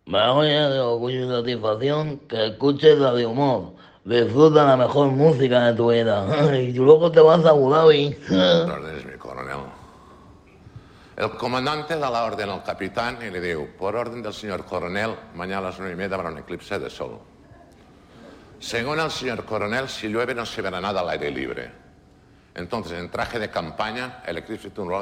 Vaya de orgullo y satisfacción que escuches la de humor. Disfruta la mejor música de tu vida. Y luego te vas a Abu Dhabi. Órdenes, mi coronel. El comandante da la orden al capitán y le digo, por orden del señor coronel, mañana a las 9:30 habrá un eclipse de sol. Según el señor coronel, si llueve no se verá nada al aire libre. Entonces, en traje de campaña, el eclipse